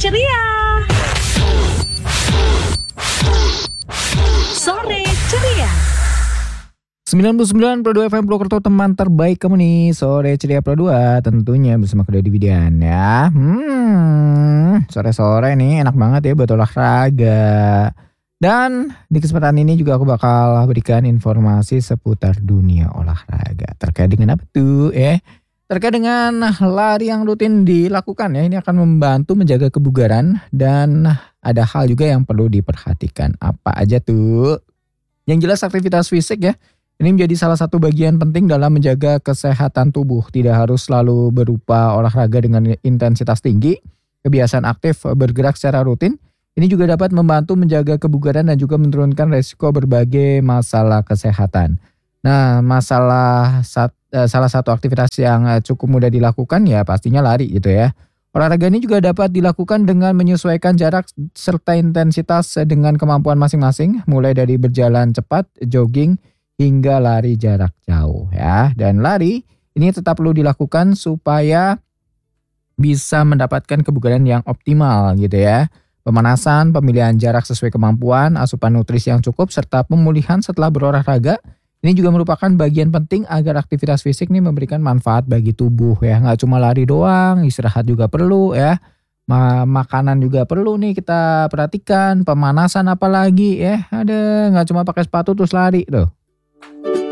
ceria. Sore ceria. 99,2 FM Purwokerto, teman terbaik kamu nih. Sore ceria Pro 2 tentunya bersama Kedai Dividan ya. Sore-sore nih enak banget ya buat olahraga. Dan di kesempatan ini juga aku bakal berikan informasi seputar dunia olahraga. Terkait dengan apa tuh Terkait dengan lari yang rutin dilakukan ya. Ini akan membantu menjaga kebugaran dan ada hal juga yang perlu diperhatikan. Apa aja tuh? Yang jelas aktivitas fisik ya. Ini menjadi salah satu bagian penting dalam menjaga kesehatan tubuh. Tidak harus selalu berupa olahraga dengan intensitas tinggi. Kebiasaan aktif bergerak secara rutin. Ini juga dapat membantu menjaga kebugaran dan juga menurunkan resiko berbagai masalah kesehatan. Nah, salah satu aktivitas yang cukup mudah dilakukan ya pastinya lari gitu ya. Olahraga ini juga dapat dilakukan dengan menyesuaikan jarak serta intensitas dengan kemampuan masing-masing. Mulai dari berjalan cepat, jogging, hingga lari jarak jauh ya. Dan lari ini tetap perlu dilakukan supaya bisa mendapatkan kebugaran yang optimal gitu ya. Pemanasan, pemilihan jarak sesuai kemampuan, asupan nutrisi yang cukup, serta pemulihan setelah berolahraga. Ini juga merupakan bagian penting agar aktivitas fisik ini memberikan manfaat bagi tubuh ya. Nggak cuma lari doang, istirahat juga perlu ya. Makanan juga perlu nih kita perhatikan, pemanasan apalagi ya. Ada nggak cuma pakai sepatu terus lari tuh.